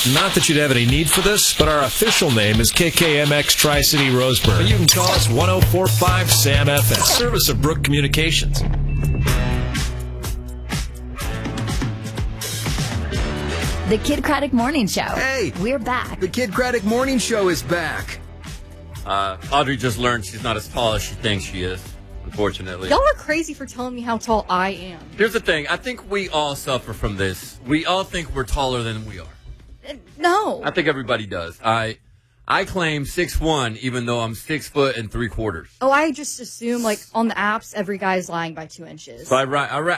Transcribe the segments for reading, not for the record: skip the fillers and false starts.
Not that you'd have any need for this, but our official name is KKMX Tri-City Roseburg. But you can call us 1045 Sam FM, service of Brook Communications. The Kid Craddock Morning Show. Hey! We're back. The Kid Craddock Morning Show is back. Audrey just learned she's not as tall as she thinks she is, unfortunately. Y'all are crazy for telling me how tall I am. Here's the thing. I think we all suffer from this. We all think we're taller than we are. No. I think everybody does. I claim 6'1", even though I'm 6 foot and 3/4. Oh, I just assume, like, on the apps, every guy's lying by 2 inches. So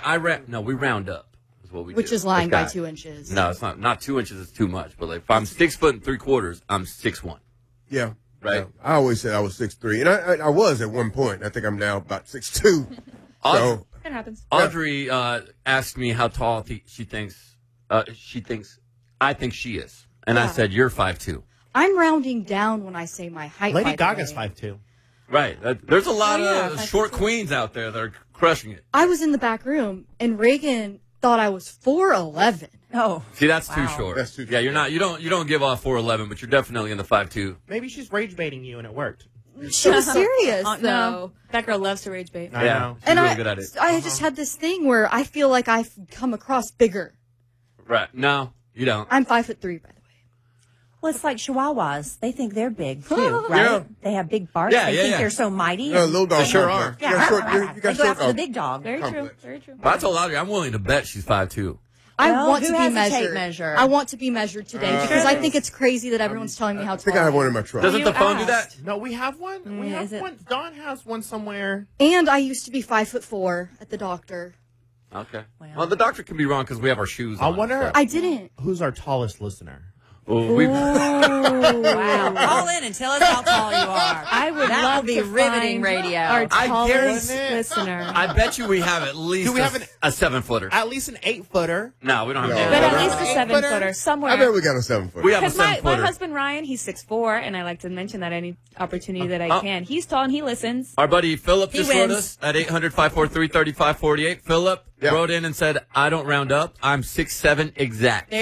we round up. What we Which do. is lying by That's 2 inches. No, it's not. Not 2 inches is too much. But like, if I'm 6 foot and 3/4, I'm 6'1". Yeah. Right. Yeah. I always said I was 6'3", and I was at one point. I think I'm now about 6'2". So It happens. Audrey asked me how tall she thinks. I think she is, and I said you're 5'2". I'm rounding down when I say my height. Lady by the Gaga's way. 5'2". Right. There's a lot of 5'2". short queens out there that are crushing it. I was in the back room, and Reagan thought I was 4'11". Oh. See, that's too short. That's too Yeah, you're not. You don't give off 4'11", but you're definitely in the 5'2". Maybe she's rage baiting you and it worked. She was serious, though. No. That girl loves to rage bait. I know. She's And really good at it. I just had this thing where I feel like I've come across bigger. Right. No, you don't. I'm 5'3", by the way. Well, it's like Chihuahuas. They think they're big, too, right? Yeah. They have big barks. Yeah, they yeah, think yeah. they're so mighty. yeah, little dog. They sure complex. are. You got short. You They got go short after the dog. big dog. Very Complex. true. Very true. But I told Audrey I'm willing to bet she's 5'2". I Well, want who to be has a tape measured. measure? I want to be measured today because I think it's crazy that everyone's telling me how I tall think I have am. one in my truck. Doesn't the phone do that? asked. No, we have one. We have is it- one. Dawn has one somewhere. And I used to be 5'4" at the doctor. Okay. Wow. Well, the doctor could be wrong because we have our shoes on. I wonder so. I didn't. who's our tallest listener. Oh, we- Wow. Call in and tell us how tall you are. I would that love will be to riveting find radio. Our I tallest guarantee- listener. I bet you we have at least Do we have a 7-footer. At least an 8-footer. No, we don't have No. that. but at Well, least a 7-footer somewhere. I bet we got a 7-foot. We have a Because my 7-footer. husband Ryan, he's 6'4", and I like to mention that any opportunity that I Oh. can. He's tall and he listens. Our buddy Philip He just wrote wins. us at 800-543-3548. Philip Yeah. wrote in and said, I don't round up. I'm 6'7" exact.